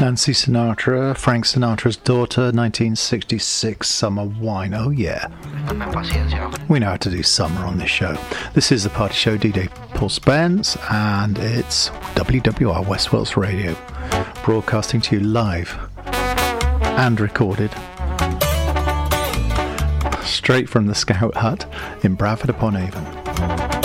Nancy Sinatra, Frank Sinatra's daughter, 1966 Summer Wine. Oh yeah. We know how to do summer on this show. This is the Party Show, DJ Paul Spence, and it's WWR West Wales Radio, broadcasting to you live and recorded straight from the Scout Hut in Bradford upon Avon.